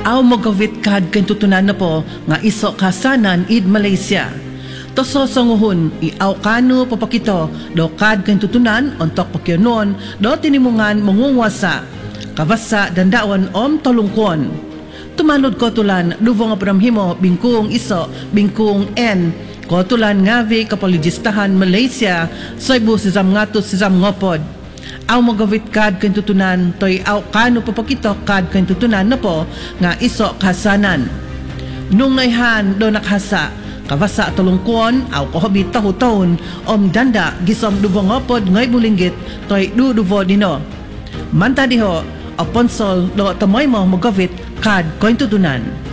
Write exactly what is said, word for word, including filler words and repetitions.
Aw magawit kad kay tutunan na po nga iso kasanan id Malaysia. Toso sanguhon iaw kano papakito do kad kay tutunan ontok pakyonon do tinimungan mangungwasa. Kavasa dandawan om tolungkon. Tumanod ko tulan lubong nga pramhimo bingkung iso bingkung en ko tulan ngavi kapologistahan Malaysia soibu sisam ngato sisam ngopod. Aw magawit kad kay tutunan toy aw kano papakito kad kay tutunan na po nga iso kasanan. Nung naihan do nakhasa kavasa tolungkon aw kohobit tahuton om danda gisom dubong ngopod ngay bulinggit toy duduvo dino. Manta diho aponsol do tamoy mo magawit kad kay tutunan.